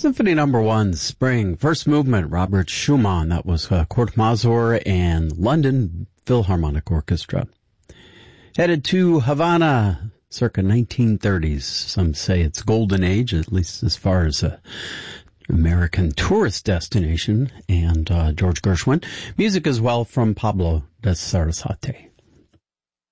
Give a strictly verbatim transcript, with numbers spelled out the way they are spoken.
Symphony number one, Spring, first movement, Robert Schumann. That was uh, Kurt Masur and London Philharmonic Orchestra. Headed to Havana, circa nineteen thirties. Some say it's golden age, at least as far as a American tourist destination. And uh, George Gershwin. Music as well from Pablo de Sarasate.